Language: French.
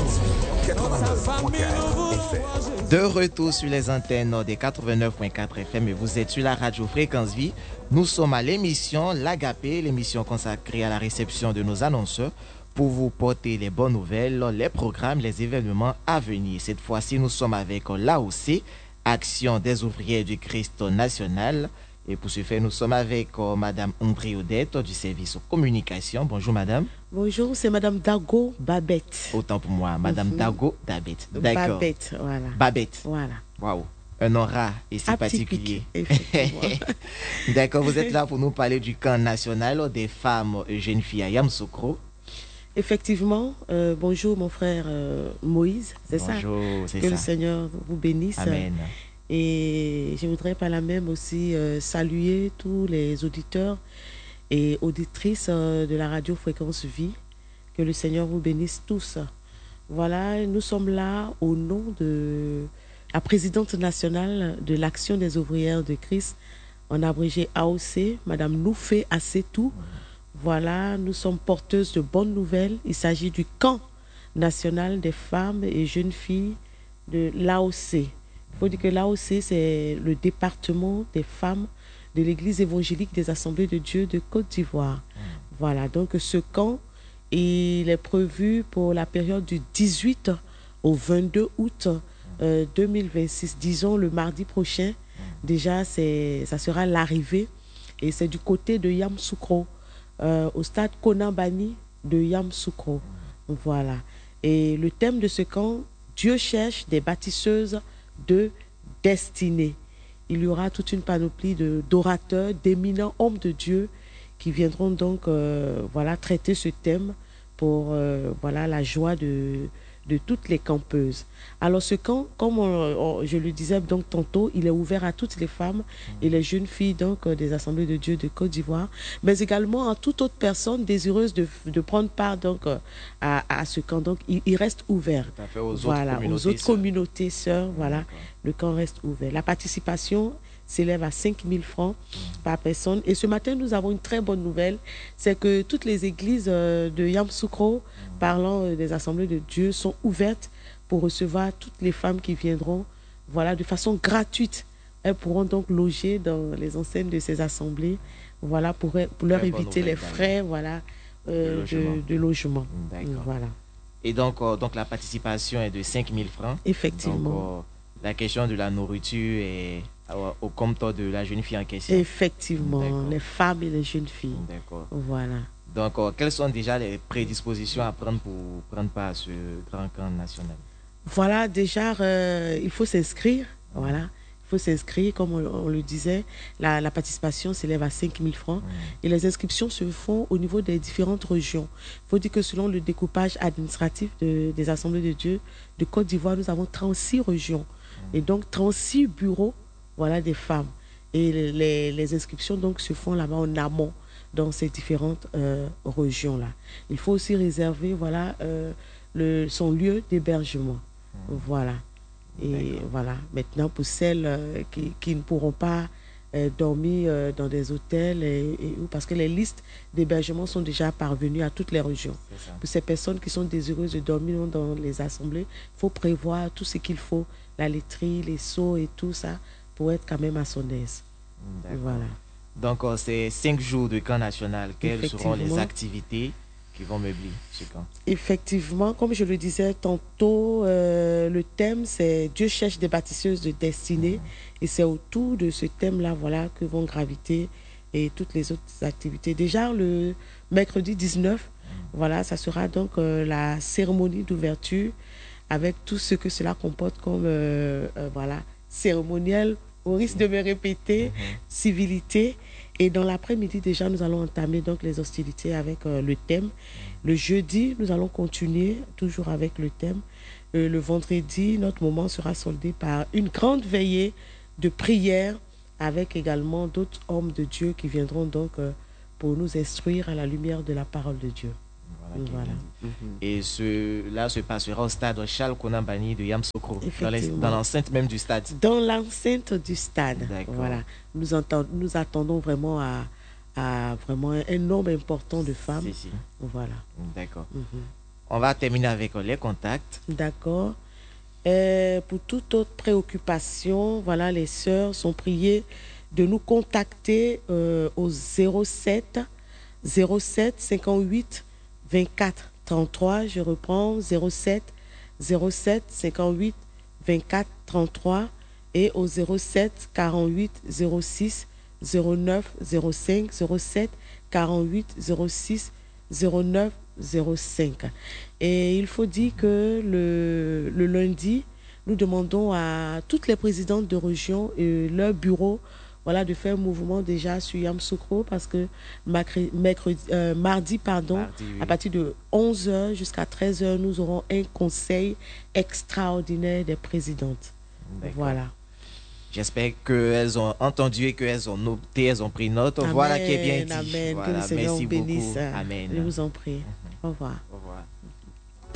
De retour sur les antennes des 89.4 FM et vous êtes sur la radio Fréquence Vie. Nous sommes à l'émission L'Agapé, l'émission consacrée à la réception de nos annonceurs pour vous porter les bonnes nouvelles, les programmes, les événements à venir. Cette fois-ci, nous sommes avec l'AOC, Action des ouvriers du Christ national. Et pour ce faire, nous sommes avec Madame André Odette du service communication. Bonjour Madame. Bonjour, c'est Madame Dago Babette. Autant pour moi, Madame Dago Babette. D'accord. Babette, voilà. Babette. Voilà. Waouh. Un nom rare et si particulier. D'accord, vous êtes là pour nous parler du camp national des femmes et jeunes filles à Yamoussoukro. Effectivement, bonjour mon frère Moïse, c'est ça? Bonjour, c'est ça. Que le Seigneur vous bénisse. Amen. Et je voudrais par là même aussi saluer tous les auditeurs et auditrices de la radio Fréquence Vie. Que le Seigneur vous bénisse tous. Voilà, nous sommes là au nom de la présidente nationale de l'Action des ouvrières de Christ, en abrégé AOC, Madame Noufé Assetou. Voilà, nous sommes porteuses de bonnes nouvelles. Il s'agit du camp national des femmes et jeunes filles de l'AOC. Il faut dire que l'AOC, c'est le département des femmes de l'Église évangélique des Assemblées de Dieu de Côte d'Ivoire. Voilà, donc ce camp, il est prévu pour la période du 18 au 22 août 2026. Disons le mardi prochain, déjà, ça sera l'arrivée. Et c'est du côté de Yamoussoukro, au stade Konambani de Yamoussoukro. Voilà. Et le thème de ce camp, Dieu cherche des bâtisseuses de destinée. Il y aura toute une panoplie d'orateurs, d'éminents hommes de Dieu qui viendront donc traiter ce thème pour la joie de toutes les campeuses. Alors ce camp, comme je le disais donc tantôt, il est ouvert à toutes les femmes et les jeunes filles donc des Assemblées de Dieu de Côte d'Ivoire, mais également à toute autre personne désireuse de prendre part donc à ce camp. Donc il reste ouvert. Tout à fait, aux autres communautés sœurs. Voilà, le camp reste ouvert. La participation s'élève à 5 000 francs par personne. Et ce matin, nous avons une très bonne nouvelle, c'est que toutes les églises de Yamoussoukro, parlant des Assemblées de Dieu, sont ouvertes pour recevoir toutes les femmes qui viendront, de façon gratuite. Elles pourront donc loger dans les enseignes de ces assemblées, pour leur éviter les frais, de logement. Voilà. Et donc la participation est de 5 000 francs. Effectivement. Donc, la question de la nourriture est au compte de la jeune fille en question. Effectivement, les femmes et les jeunes filles. D'accord. Voilà. Donc, quelles sont déjà les prédispositions à prendre pour prendre part à ce grand camp national? Voilà, déjà, il faut s'inscrire. Voilà. Il faut s'inscrire, comme on le disait. La participation s'élève à 5 000 francs. Et les inscriptions se font au niveau des différentes régions. Il faut dire que selon le découpage administratif des Assemblées de Dieu de Côte d'Ivoire, nous avons 36 régions. Et donc, 36 bureaux des femmes. Et les inscriptions donc se font là-bas en amont dans ces différentes régions-là. Il faut aussi réserver son lieu d'hébergement. Voilà. Et voilà. Maintenant, pour celles qui ne pourront pas dormir dans des hôtels, parce que les listes d'hébergement sont déjà parvenues à toutes les régions. Pour ces personnes qui sont désireuses de dormir dans les assemblées, il faut prévoir tout ce qu'il faut, la laiterie, les seaux et tout ça, pour être quand même à son aise. Voilà. Donc, c'est 5 jours de camp national. Quelles seront les activités qui vont meubler ce camp? Effectivement, comme je le disais tantôt, le thème, c'est Dieu cherche des bâtisseuses de destinée. Et c'est autour de ce thème-là que vont graviter et toutes les autres activités. Déjà, le mercredi 19, ça sera donc la cérémonie d'ouverture avec tout ce que cela comporte comme cérémoniel, au risque de me répéter, civilité. Et dans l'après-midi, déjà, nous allons entamer donc les hostilités avec le thème. Le jeudi, nous allons continuer toujours avec le thème. Le vendredi, notre moment sera soldé par une grande veillée de prière avec également d'autres hommes de Dieu qui viendront donc pour nous instruire à la lumière de la parole de Dieu. Voilà. Et cela se passera au stade Charles Konambani de Yamoussoukro, dans l'enceinte même du stade. Dans l'enceinte du stade. Voilà. Nous attendons vraiment à vraiment un nombre important de femmes. Si. Voilà. D'accord. on va terminer avec les contacts. D'accord. Pour toute autre préoccupation, voilà, les sœurs sont priées de nous contacter au 07 58 24 33. Je reprends 07 58 24 33 et au 07 48 06 09 05 07 48 06 09 05. Et il faut dire que le lundi, nous demandons à toutes les présidentes de région et leur bureau, voilà, de faire un mouvement déjà sur Yamoussoukro parce que mardi, oui. À partir de 11h jusqu'à 13h, nous aurons un conseil extraordinaire des présidentes. Voilà. J'espère qu'elles ont entendu et qu'elles ont noté, elles ont pris note. Amen, voilà qui est bien dit. Amen. Voilà, que le Seigneur vous bénisse. Amen. Je vous en prie. Au revoir.